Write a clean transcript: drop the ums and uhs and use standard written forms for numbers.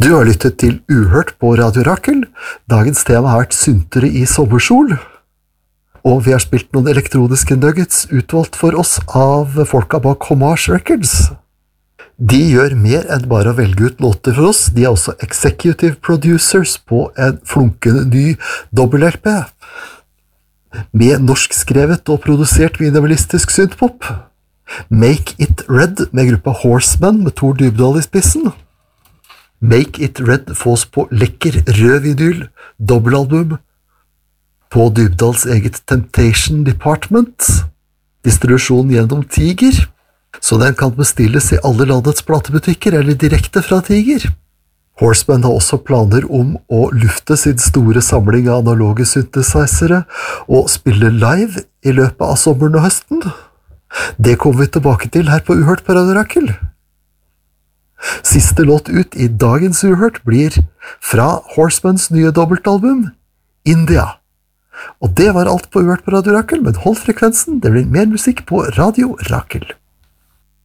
Du har lyttet til Uhørt på Radio Rakel. Dagens tema har vært syntere i sommersol. Og vi har spilt noen elektroniske nuggets utvalgt for oss av folka bak Homage Records. De gjør mer enn bare å velge ut låter for oss. De er også executive producers på en flunkende ny dobbel-LP. Med norskskrevet og produsert minimalistisk synthpop. Make It Red med gruppa Horseman med Tor Dybdahl i spissen. Make It Red fås på lekker rød vinyl, dobbelalbum, på Dybdahls eget Temptation Department, distribusjon gjennom Tiger, så den kan bestilles i alle landets platebutikker eller direkte fra Tiger. Horseman har også planer om å lufte sin store samling av analoge synthesizere og spille live i løpet av sommeren og høsten. Det kommer vi tilbake til her på Uhørt på Radio Rakel. Siste låt ut i dagens Uhørt blir fra Horsemans nye dobbeltalbum, India. Og det var alt på Uhørt på Radio Rakel, men hold frekvensen, det blir mer musikk på Radio Rakel.